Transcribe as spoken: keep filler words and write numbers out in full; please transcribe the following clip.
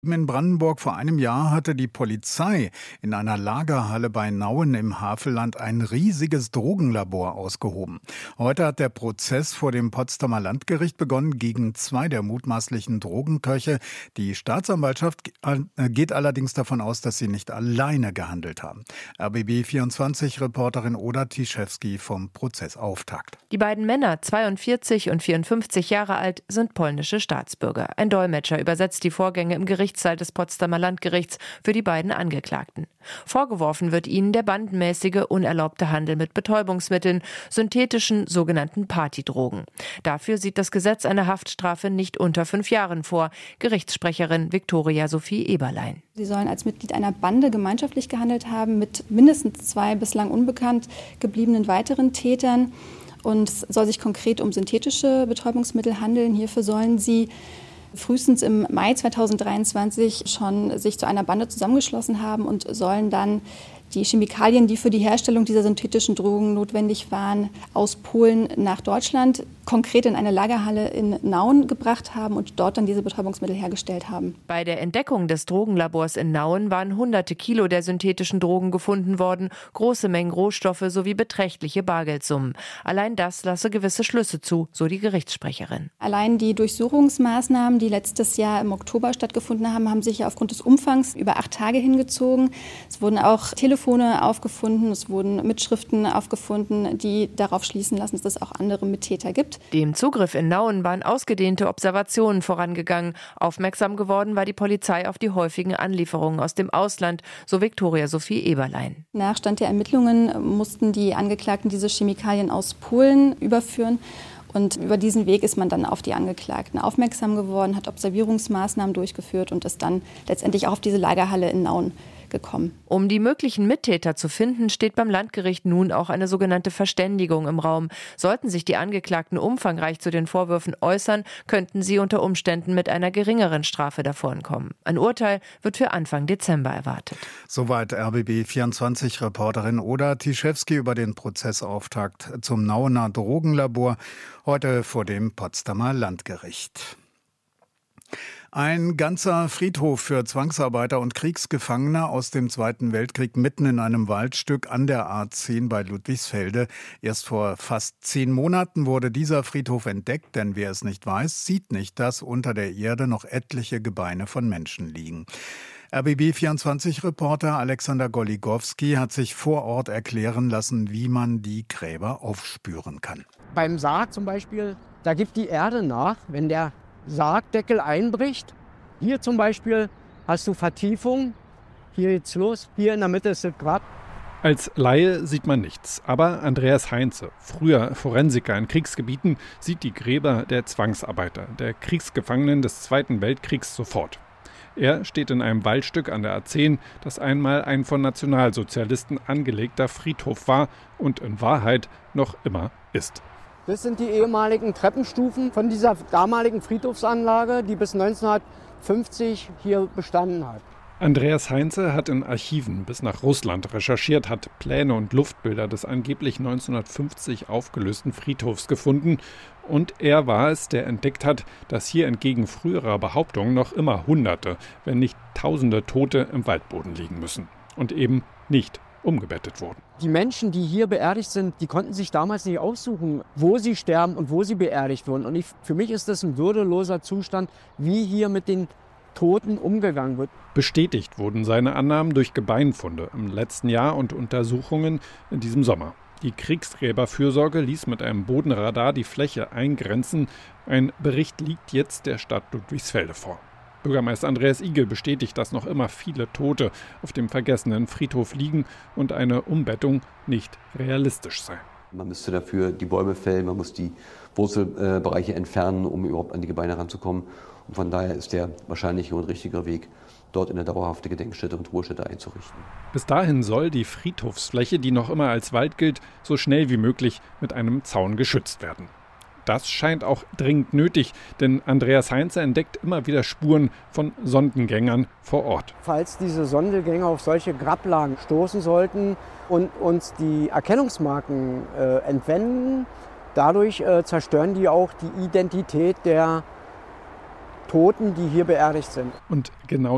In Brandenburg vor einem Jahr hatte die Polizei in einer Lagerhalle bei Nauen im Havelland ein riesiges Drogenlabor ausgehoben. Heute hat der Prozess vor dem Potsdamer Landgericht begonnen gegen zwei der mutmaßlichen Drogenköche. Die Staatsanwaltschaft geht allerdings davon aus, dass sie nicht alleine gehandelt haben. R B B vierundzwanzig-Reporterin Oda Tiszewski vom Prozessauftakt. Die beiden Männer, zweiundvierzig und vierundfünfzig Jahre alt, sind polnische Staatsbürger. Ein Dolmetscher übersetzt die Vorgänge im Gericht des Potsdamer Landgerichts für die beiden Angeklagten. Vorgeworfen wird ihnen der bandenmäßige, unerlaubte Handel mit Betäubungsmitteln, synthetischen sogenannten Partydrogen. Dafür sieht das Gesetz eine Haftstrafe nicht unter fünf Jahren vor. Gerichtssprecherin Viktoria Sophie Eberlein. Sie sollen als Mitglied einer Bande gemeinschaftlich gehandelt haben mit mindestens zwei bislang unbekannt gebliebenen weiteren Tätern. Und es soll sich konkret um synthetische Betäubungsmittel handeln. Hierfür sollen sie frühestens im Mai zweitausenddreiundzwanzig schon sich zu einer Bande zusammengeschlossen haben und sollen dann die Chemikalien, die für die Herstellung dieser synthetischen Drogen notwendig waren, aus Polen nach Deutschland, konkret in eine Lagerhalle in Nauen gebracht haben und dort dann diese Betäubungsmittel hergestellt haben. Bei der Entdeckung des Drogenlabors in Nauen waren hunderte Kilo der synthetischen Drogen gefunden worden, große Mengen Rohstoffe sowie beträchtliche Bargeldsummen. Allein das lasse gewisse Schlüsse zu, so die Gerichtssprecherin. Allein die Durchsuchungsmaßnahmen, die letztes Jahr im Oktober stattgefunden haben, haben sich ja aufgrund des Umfangs über acht Tage hingezogen. Es wurden auch Telefone aufgefunden, es wurden Mitschriften aufgefunden, die darauf schließen lassen, dass es auch andere Mittäter gibt. Dem Zugriff in Nauen waren ausgedehnte Observationen vorangegangen. Aufmerksam geworden war die Polizei auf die häufigen Anlieferungen aus dem Ausland, so Viktoria Sophie Eberlein. Nach Stand der Ermittlungen mussten die Angeklagten diese Chemikalien aus Polen überführen. Und über diesen Weg ist man dann auf die Angeklagten aufmerksam geworden, hat Observierungsmaßnahmen durchgeführt und ist dann letztendlich auch auf diese Lagerhalle in Nauen gekommen. Um die möglichen Mittäter zu finden, steht beim Landgericht nun auch eine sogenannte Verständigung im Raum. Sollten sich die Angeklagten umfangreich zu den Vorwürfen äußern, könnten sie unter Umständen mit einer geringeren Strafe davonkommen. Ein Urteil wird für Anfang Dezember erwartet. Soweit R B B vierundzwanzig-Reporterin Oda Tiszewski über den Prozessauftakt zum Nauener Drogenlabor, heute vor dem Potsdamer Landgericht. Ein ganzer Friedhof für Zwangsarbeiter und Kriegsgefangene aus dem Zweiten Weltkrieg mitten in einem Waldstück an der A zehn bei Ludwigsfelde. Erst vor fast zehn Monaten wurde dieser Friedhof entdeckt, denn wer es nicht weiß, sieht nicht, dass unter der Erde noch etliche Gebeine von Menschen liegen. R B B vierundzwanzig-Reporter Alexander Goligowski hat sich vor Ort erklären lassen, wie man die Gräber aufspüren kann. Beim Sarg zum Beispiel, da gibt die Erde nach, wenn der Sargdeckel einbricht. Hier zum Beispiel hast du Vertiefung. Hier geht's los. Hier in der Mitte ist das Grab. Als Laie sieht man nichts. Aber Andreas Heinze, früher Forensiker in Kriegsgebieten, sieht die Gräber der Zwangsarbeiter, der Kriegsgefangenen des Zweiten Weltkriegs sofort. Er steht in einem Waldstück an der A zehn, das einmal ein von Nationalsozialisten angelegter Friedhof war und in Wahrheit noch immer ist. Das sind die ehemaligen Treppenstufen von dieser damaligen Friedhofsanlage, die bis neunzehnhundertfünfzig hier bestanden hat. Andreas Heinze hat in Archiven bis nach Russland recherchiert, hat Pläne und Luftbilder des angeblich neunzehnhundertfünfzig aufgelösten Friedhofs gefunden. Und er war es, der entdeckt hat, dass hier entgegen früherer Behauptungen noch immer Hunderte, wenn nicht Tausende Tote im Waldboden liegen müssen. Und eben nicht umgebettet wurden. Die Menschen, die hier beerdigt sind, die konnten sich damals nicht aussuchen, wo sie sterben und wo sie beerdigt wurden. Und ich, für mich ist das ein würdeloser Zustand, wie hier mit den Toten umgegangen wird. Bestätigt wurden seine Annahmen durch Gebeinfunde im letzten Jahr und Untersuchungen in diesem Sommer. Die Kriegsgräberfürsorge ließ mit einem Bodenradar die Fläche eingrenzen. Ein Bericht liegt jetzt der Stadt Ludwigsfelde vor. Bürgermeister Andreas Igel bestätigt, dass noch immer viele Tote auf dem vergessenen Friedhof liegen und eine Umbettung nicht realistisch sei. Man müsste dafür die Bäume fällen, man muss die Wurzelbereiche entfernen, um überhaupt an die Gebeine ranzukommen. Und von daher ist der wahrscheinliche und richtige Weg, dort eine dauerhafte Gedenkstätte und Ruhestätte einzurichten. Bis dahin soll die Friedhofsfläche, die noch immer als Wald gilt, so schnell wie möglich mit einem Zaun geschützt werden. Das scheint auch dringend nötig, denn Andreas Heinze entdeckt immer wieder Spuren von Sondengängern vor Ort. Falls diese Sondengänger auf solche Grablagen stoßen sollten und uns die Erkennungsmarken äh, entwenden, dadurch äh, zerstören die auch die Identität der Toten, die hier beerdigt sind. Und genau